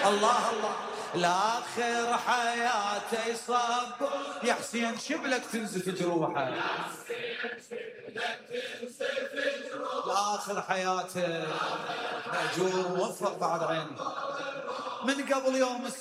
الله الله. لاخر حياته يصب يا حسين شبلك تنزف جروحه، لاخر حياته مأجور موفق بعد عيني. من قبل يوم